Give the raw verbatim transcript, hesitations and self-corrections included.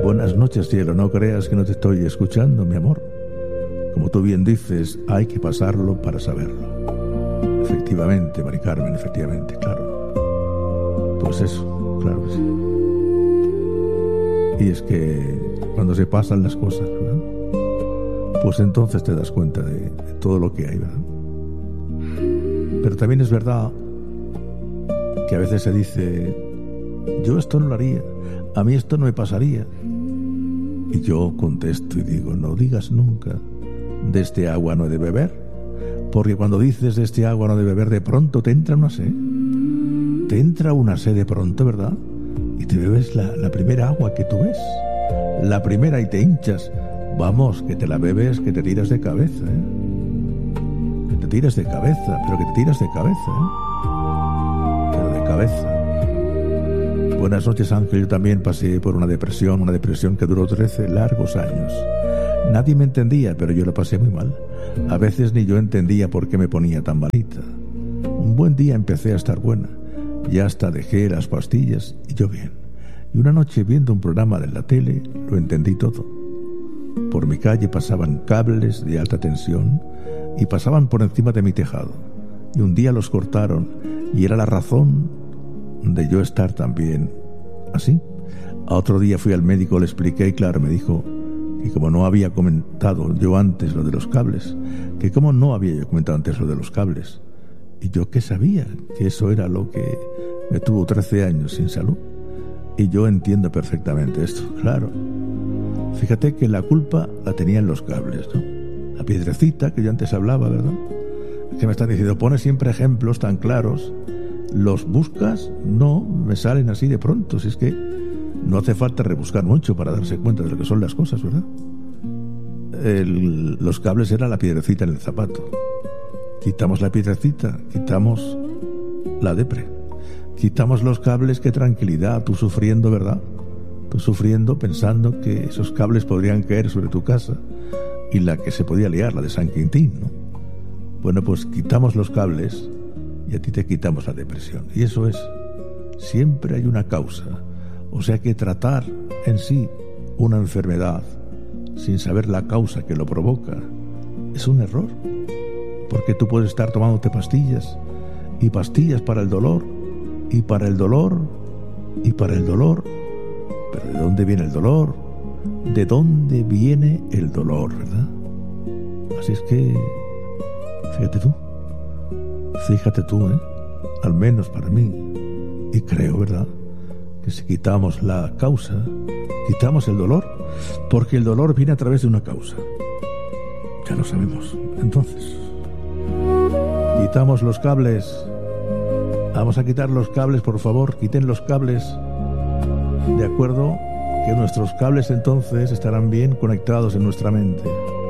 Buenas noches, cielo. No creas que no te estoy escuchando, mi amor. Como tú bien dices, hay que pasarlo para saberlo. Efectivamente, Mari Carmen, efectivamente, claro. Pues eso, claro que sí. Y es que cuando se pasan las cosas, ¿verdad? Pues entonces te das cuenta de, de todo lo que hay, ¿verdad? Pero también es verdad que a veces se dice, yo esto no lo haría, a mí esto no me pasaría. Y yo contesto y digo, no digas nunca, de este agua no he de beber, porque cuando dices de este agua no he de beber, de pronto te entra una sed, te entra una sed de pronto, ¿verdad? Y te bebes la, la primera agua que tú ves, la primera, y te hinchas. Vamos, que te la bebes, que te tiras de cabeza, ¿eh? Que te tiras de cabeza, pero que te tiras de cabeza, ¿eh? Pero de cabeza. Buenas noches, Ángel. Yo también pasé por una depresión, una depresión que duró trece largos años. Nadie me entendía, pero yo lo pasé muy mal. A veces ni yo entendía por qué me ponía tan malita. Un buen día empecé a estar buena. Ya hasta dejé las pastillas y yo bien. Y una noche viendo un programa de la tele, lo entendí todo. Por mi calle pasaban cables de alta tensión y pasaban por encima de mi tejado. Y un día los cortaron y era la razón de yo estar también así. A otro día fui al médico, le expliqué y claro, me dijo que como no había comentado yo antes lo de los cables, que como no había yo comentado antes lo de los cables. Y yo qué sabía, que eso era lo que me tuvo trece años sin salud. Y yo entiendo perfectamente esto, claro. Fíjate que la culpa la tenían los cables, ¿no? La piedrecita que yo antes hablaba, ¿verdad? Que me están diciendo, pone siempre ejemplos tan claros. ¿Los buscas? No, me salen así de pronto. Si es que no hace falta rebuscar mucho para darse cuenta de lo que son las cosas, ¿verdad? El, los cables era la piedrecita en el zapato. Quitamos la piedrecita, quitamos la depre. Quitamos los cables, qué tranquilidad, tú sufriendo, ¿verdad? Tú sufriendo, pensando que esos cables podrían caer sobre tu casa y la que se podía liar, la de San Quintín, ¿no? Bueno, pues quitamos los cables y a ti te quitamos la depresión. Y eso es, siempre hay una causa. O sea que tratar en sí una enfermedad sin saber la causa que lo provoca es un error. Porque tú puedes estar tomándote pastillas y pastillas para el dolor y para el dolor y para el dolor. Pero ¿de dónde viene el dolor? ¿De dónde viene el dolor, verdad? Así es que, fíjate tú, fíjate tú, ¿eh? Al menos para mí, y creo, ¿verdad?, que si quitamos la causa, quitamos el dolor, porque el dolor viene a través de una causa. Ya lo sabemos. Entonces, quitamos los cables. Vamos a quitar los cables, por favor, quiten los cables. De acuerdo, que nuestros cables entonces estarán bien conectados en nuestra mente.